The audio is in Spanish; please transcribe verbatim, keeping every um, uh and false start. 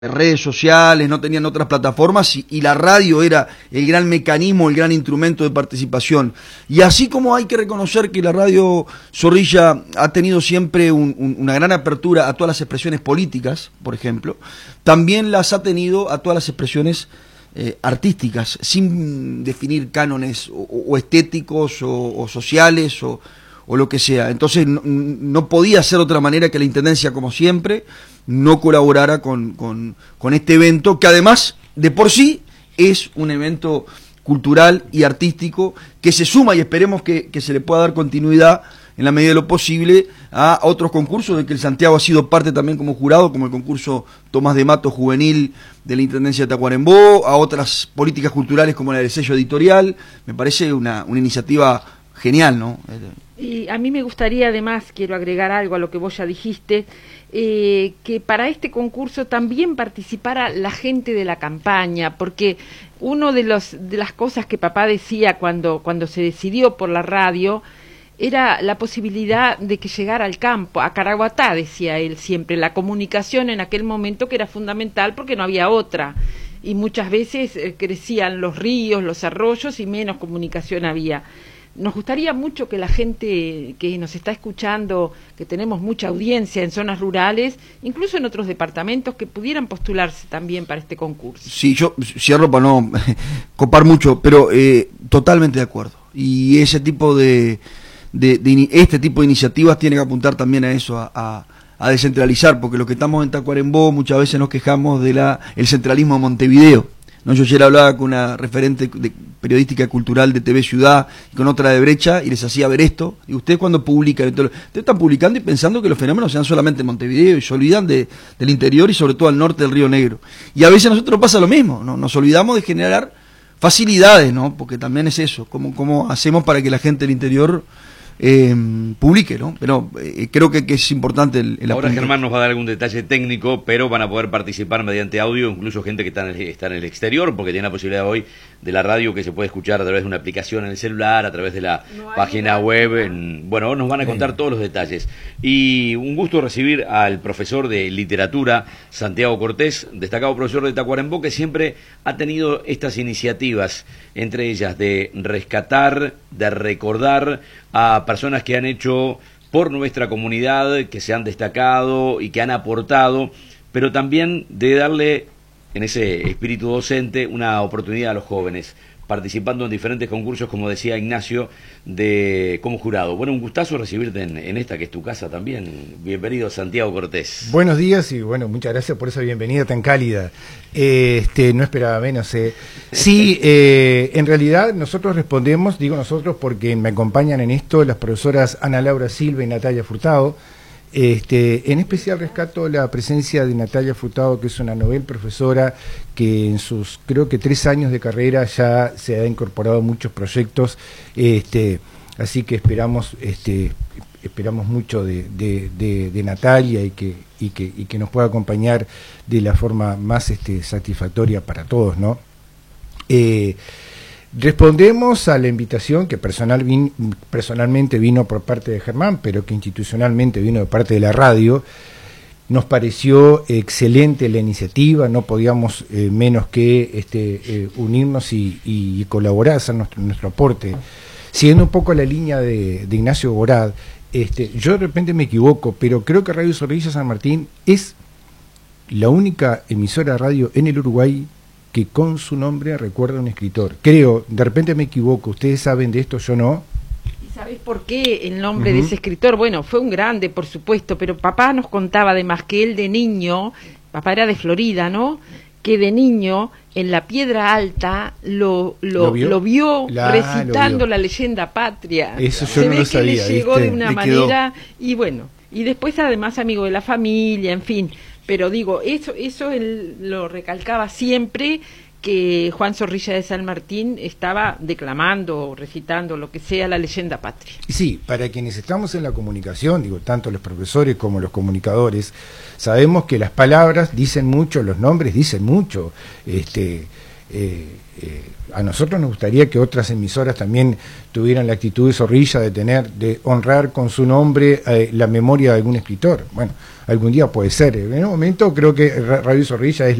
redes sociales, no tenían otras plataformas y, y la radio era el gran mecanismo, el gran instrumento de participación. Y así como hay que reconocer que la radio Zorrilla ha tenido siempre un, un, una gran apertura a todas las expresiones políticas, por ejemplo, también las ha tenido a todas las expresiones eh, artísticas, sin definir cánones o, o estéticos o, o sociales o, o lo que sea. Entonces no, no podía ser de otra manera que la Intendencia, como siempre, no colaborara con, con, con este evento, que además de por sí es un evento cultural y artístico que se suma, y esperemos que, que se le pueda dar continuidad en la medida de lo posible a otros concursos de que el Santiago ha sido parte también como jurado, como el concurso Tomás de Mato Juvenil de la Intendencia de Tacuarembó, a otras políticas culturales como la del sello editorial. Me parece una, una iniciativa genial, ¿no? Y a mí me gustaría, además, quiero agregar algo a lo que vos ya dijiste, eh, que para este concurso también participara la gente de la campaña, porque uno de los de las cosas que papá decía cuando cuando se decidió por la radio era la posibilidad de que llegara al campo, a Caraguatá, decía él siempre, la comunicación en aquel momento que era fundamental porque no había otra, y muchas veces eh, crecían los ríos, los arroyos y menos comunicación había. Nos gustaría mucho que la gente que nos está escuchando, que tenemos mucha audiencia en zonas rurales, incluso en otros departamentos, que pudieran postularse también para este concurso. Sí, yo cierro para no copar mucho, pero eh, totalmente de acuerdo. Y ese tipo de, de, de este tipo de iniciativas tiene que apuntar también a eso, a, a, a descentralizar, porque los que estamos en Tacuarembó muchas veces nos quejamos de la el centralismo de Montevideo. No, yo ayer hablaba con una referente de periodística cultural de T V Ciudad y con otra de Brecha y les hacía ver esto. Y ustedes cuando publican, ustedes están publicando y pensando que los fenómenos sean solamente en Montevideo y se olvidan de, del interior y sobre todo al norte del Río Negro. Y a veces a nosotros pasa lo mismo, ¿no? Nos olvidamos de generar facilidades, ¿no? Porque también es eso, cómo, cómo hacemos para que la gente del interior Eh, publique, ¿no? Pero eh, creo que, que es importante el, el Ahora apunte. Germán nos va a dar algún detalle técnico, pero van a poder participar mediante audio, incluso gente que está en el, está en el exterior, porque tiene la posibilidad hoy de la radio que se puede escuchar a través de una aplicación en el celular, a través de la no página web. En, bueno, nos van a contar todos los detalles. Y un gusto recibir al profesor de literatura, Santiago Cortés, destacado profesor de Tacuarembó, que siempre ha tenido estas iniciativas, entre ellas de rescatar, de recordar a personas que han hecho por nuestra comunidad, que se han destacado y que han aportado, pero también de darle, en ese espíritu docente, una oportunidad a los jóvenes, participando en diferentes concursos, como decía Ignacio, de como jurado. Bueno, un gustazo recibirte en, en esta, que es tu casa también. Bienvenido, Santiago Cortés. Buenos días y bueno, muchas gracias por esa bienvenida tan cálida. Eh, este, no esperaba menos. Eh. Sí, eh, en realidad nosotros respondemos, digo nosotros porque me acompañan en esto las profesoras Ana Laura Silva y Natalia Furtado. Este, en especial rescato la presencia de Natalia Furtado, que es una novel profesora que en sus creo que tres años de carrera ya se ha incorporado a muchos proyectos, este, así que esperamos este, esperamos mucho de, de, de, de Natalia y que, y, que, y que nos pueda acompañar de la forma más este, satisfactoria para todos, ¿no? Eh, Respondemos a la invitación que personal vin, personalmente vino por parte de Germán, pero que institucionalmente vino de parte de la radio. Nos pareció excelente la iniciativa, no podíamos eh, menos que este, eh, unirnos y, y colaborar, hacer nuestro, nuestro aporte. Siguiendo un poco la línea de, de Ignacio Borad, este, yo de repente me equivoco, pero creo que Radio Zorrilla San Martín es la única emisora de radio en el Uruguay que con su nombre recuerda a un escritor. Creo, de repente me equivoco, ustedes saben de esto, yo no. ¿Y sabés por qué el nombre uh-huh. de ese escritor? Bueno, fue un grande, por supuesto, pero papá nos contaba además que él de niño, papá era de Florida, ¿no?, que de niño en la Piedra Alta lo, lo, ¿Lo vio, lo vio la, recitando lo vio. La leyenda patria. Eso yo Se no ve lo que sabía, le llegó ¿viste? de una Le manera, quedó. Y bueno, y después además amigo de la familia, en fin. Pero digo, eso eso él lo recalcaba siempre, que Juan Zorrilla de San Martín estaba declamando, recitando, lo que sea, la leyenda patria. Sí, para quienes estamos en la comunicación, digo, tanto los profesores como los comunicadores, sabemos que las palabras dicen mucho, los nombres dicen mucho. Este, eh, eh, a nosotros nos gustaría que otras emisoras también tuvieran la actitud de Zorrilla de tener, de honrar con su nombre eh, la memoria de algún escritor. Bueno, algún día puede ser. En un momento creo que Radio Zorrilla es